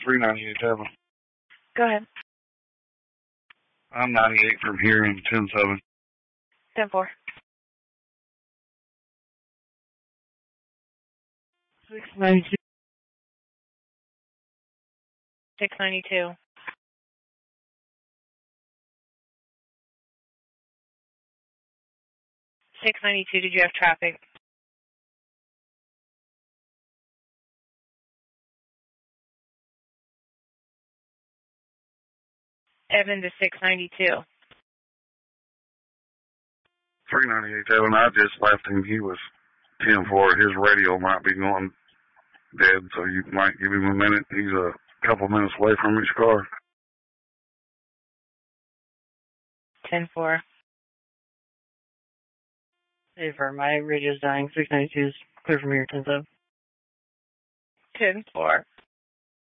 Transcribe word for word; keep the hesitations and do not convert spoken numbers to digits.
three ninety-eight seven. Go ahead. I'm ninety-eight from here and ten seven. ten four. six ninety-two. six ninety-two. six ninety-two, did you have traffic? Evan to six ninety-two. three ninety-eight seven, I just left him. He was ten four. His radio might be going dead, so you might give him a minute. He's a couple minutes away from his car. ten four. Hey, for my radio's dying. six ninety-two is clear from here, ten seven. ten four.